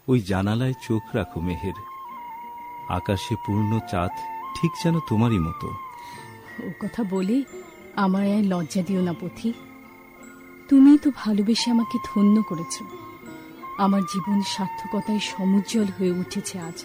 ওই জানালায় চোখ রাখো মেহের, আকাশে পূর্ণ চাঁদ ঠিক যেন তোমারই মতো। ও কথা বলে আমার আর লজ্জা দিও না পথি। তুমি তো ভালোবেসে আমাকে ধন্য করেছ। আমার জীবন সার্থকতায় সমুজ্জ্বল হয়ে উঠেছে আজ।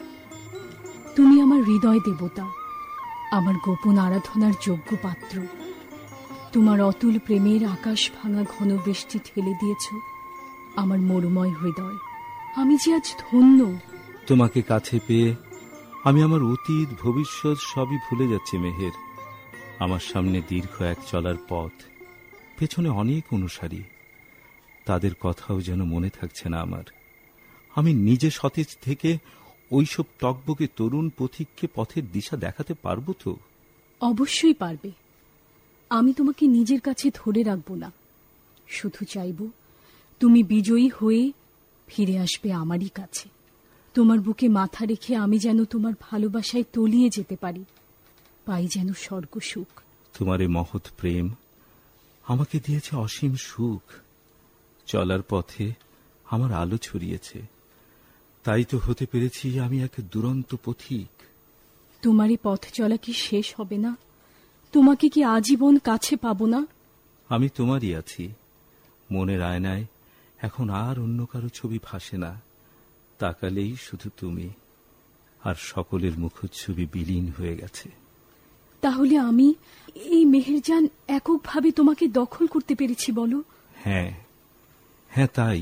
তুমি আমার হৃদয় দেবতা, আমার গোপন আরাধনার যোগ্য পাত্র। তোমার অতুল প্রেমের আকাশ ভাঙা ঘন বৃষ্টি ঠেলে দিয়েছ আমার মরুময় হৃদয়। আমি যে আজ ধন্য। তোমাকে কাছে পেয়ে আমি আমার অতীত ভবিষ্যৎ সবই ভুলে যাচ্ছি মেহের। আমার সামনে দীর্ঘ এক চলার পথ, পেছনে অনেক অনুসারী, তাদের কথাও যেন মনে থাকছে না আমার। আমি নিজে সতেজ থেকে ওইসব টকবকে তরুণ পথিককে পথের দিশা দেখাতে পারবো তো? অবশ্যই পারবে। আমি তোমাকে নিজের কাছে ধরে রাখব না, শুধু চাইব তুমি বিজয়ী হয়ে ফিরে আসবে আমারই কাছে। তোমার বুকে মাথা রেখে আমি যেন তোমার ভালোবাসায় তলিয়ে যেতে পারি, পাই যেন স্বর্গ সুখ। তোমার এই মহৎ প্রেম আমাকে দিয়েছে অসীম সুখ। চলার পথে আমার আলো ছড়িয়েছে, তাই তো হতে পেরেছি আমি এক দুরন্ত পথিক। তোমার এই পথ চলা কি শেষ হবে না? তোমাকে কি আজীবন কাছে পাবো না? আমি তোমারই আছি। মনের আয়নায় এখন আর অন্য কারো ছবি ভাসে না, তাকালেই শুধু তুমি, আর সকলের মুখচ্ছবি বিলীন হয়ে গেছে। তাহলে আমি এই মেহেরজান এককভাবে তোমাকে দখল করতে পেরেছি বলো? হ্যাঁ হ্যাঁ, তাই।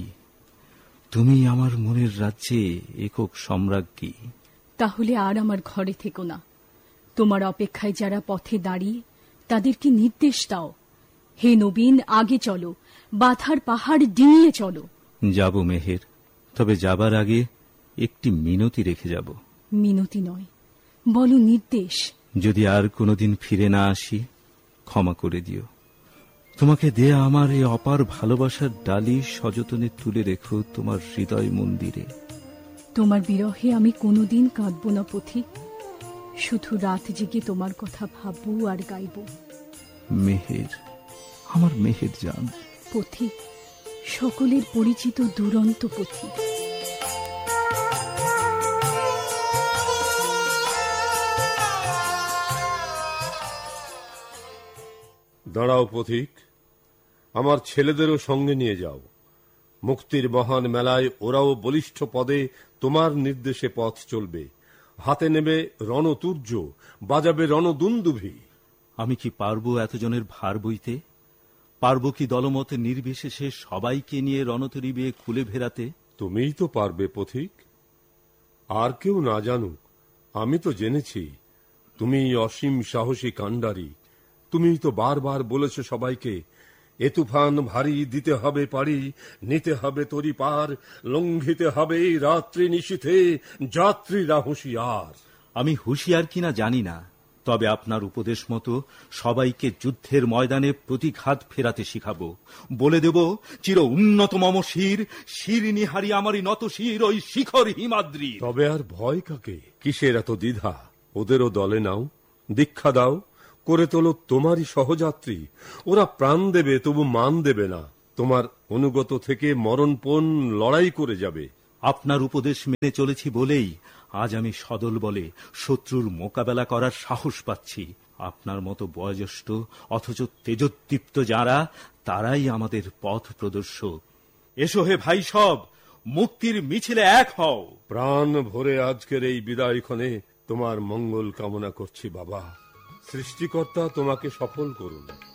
তুমি আমার মনের রাজ্যে একক সম্রাজ্ঞী। তাহলে আর আমার ঘরে থেকো না। তোমার অপেক্ষায় যারা পথে দাঁড়িয়ে, তাদেরকে নির্দেশ দাও, হে নবীন, আগে চলো, বাধার পাহাড় ডিঙিয়ে চলো। যাব মেহের, তবে যাবার আগে একটি মিনতি রেখে যাব। মিনতি নয়, বলো নির্দেশ। যদি আর কোনোদিন ফিরে না আসি, ক্ষমা করে দিও। তোমাকে দেয়া আমার এই অপার ভালোবাসার ডালি সযতনে তুলে রেখো তোমার হৃদয় মন্দিরে। তোমার বিরহে আমি কোনোদিন কাঁদব না পথি, শুধু রাত জেগে তোমার কথা ভাববো আর গাইব। মেহের, আমার মেহের জান। পথি, সকলের পরিচিত দুরন্ত পথি। দাঁড়াও পথিক, আমার ছেলেদেরও সঙ্গে নিয়ে যাও। মুক্তির মহান মেলায় ওরাও বলিষ্ঠ পদে তোমার নির্দেশে পথ চলবে। হাতে নেবে রণতুর্য, বাজাবে রণদুন্দুভি। আমি কি পারবো এতজনের ভার বইতে? পারবো কি দলমতে নির্বিশেষে সবাইকে নিয়ে রণতরী বেয়ে খুলে ভেরাতে? তুমিই তো পারবে পথিক, আর কেউ না জানুক। আমি তো জেনেছি তুমি অসীম সাহসী কাণ্ডারী। তুমিই তো বারবার বলেছ সবাইকে, এ তুফান ভারী, দিতে হবে পারি, নিতে হবে তরি পার, লঙ্ঘিতে হবে রাত্রি নিশীথে যাত্রীরা হুঁশিয়ার। আমি হুঁশিয়ার কিনা জানি না, তবে আপনার উপদেশ মতো সবাইকে যুদ্ধের ময়দানে প্রতিঘাত ফেরাতে শিখাবো। বলে দেব, চির উন্নত মম শির, শির নিহারি আমারই নত শির ওই শিখর হিমাদ্রি। তবে আর ভয় কাকে? কিসের এত দ্বিধা? ওদেরও দলে নাও, দীক্ষা দাও, করে তোলো তোমারই সহযাত্রী। ওরা প্রাণ দেবে, তবু মান দেবে না। তোমার অনুগত থেকে মরণপণ লড়াই করে যাবে। আপনার উপদেশ মেনে চলেছি বলেই আজ আমি সদল বলে শত্রুর মোকাবেলা করার সাহস পাচ্ছি। আপনার মতো বয়োজ্যেষ্ঠ অথচ তেজোদ্দীপ্ত যারা, তারাই আমাদের পথ প্রদর্শক। এসো হে ভাই সব, মুক্তির মিছিলে এক হও। প্রাণ ভরে আজকের এই বিদায়ক্ষণে তোমার মঙ্গল কামনা করছি বাবা। সৃষ্টিকর্তা তোমাকে সফল করুন।